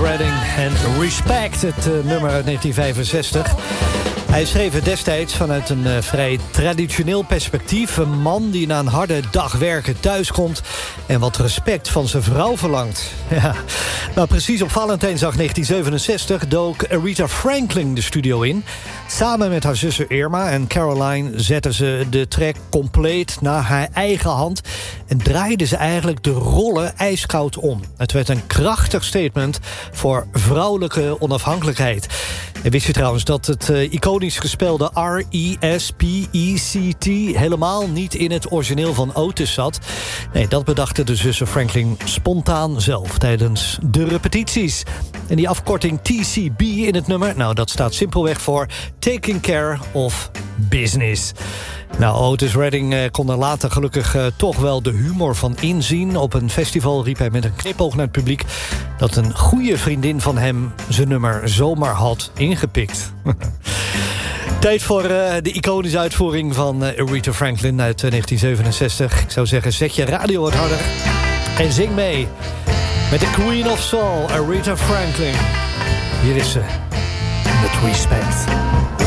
Redding en Respect, het nummer uit 1965. Hij schreef het destijds vanuit een vrij traditioneel perspectief. Een man die na een harde dag werken thuiskomt en wat respect van zijn vrouw verlangt. Ja. Nou, precies op Valentijnsdag 1967 dook Aretha Franklin de studio in. Samen met haar zussen Irma en Caroline zetten ze de track compleet naar haar eigen hand en draaiden ze eigenlijk de rollen ijskoud om. Het werd een krachtig statement voor vrouwelijke onafhankelijkheid. En wist je trouwens dat het iconisch gespelde R-E-S-P-E-C-T helemaal niet in het origineel van Otis zat? Nee, dat bedachten de zussen Franklin spontaan zelf tijdens de repetities. En die afkorting TCB in het nummer, nou, dat staat simpelweg voor Taking Care of Business. Nou, Otis Redding kon er later gelukkig toch wel de humor van inzien. Op een festival riep hij met een knipoog naar het publiek dat een goede vriendin van hem zijn nummer zomaar had ingepikt. Tijd voor de iconische uitvoering van Aretha Franklin uit 1967. Ik zou zeggen, zet je radio wat harder en zing mee met de Queen of Soul, Aretha Franklin. Hier is ze, met Respect.